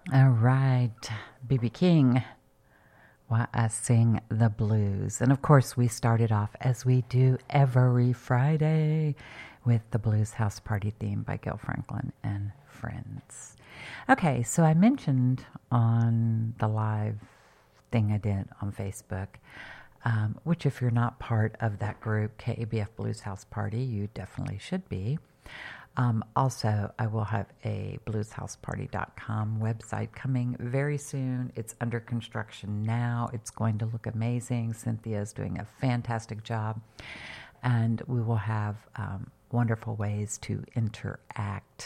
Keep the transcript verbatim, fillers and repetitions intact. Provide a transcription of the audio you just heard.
All right, B B King, while I sing the blues. And of course, we started off as we do every Friday with the Blues House Party theme by Gil Franklin and Friends. Okay, so I mentioned on the live thing I did on Facebook, um, which if you're not part of that group, K A B F Blues House Party, you definitely should be. Um, also, I will have a blues house party dot com website coming very soon. It's under construction now. It's going to look amazing. Cynthia is doing a fantastic job. And we will have um, wonderful ways to interact